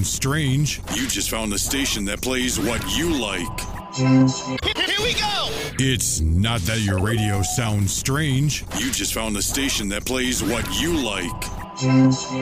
sounds strange, you just found the station that plays what you like. Here we go! It's not that your radio sounds strange. You just found the station that plays what you like.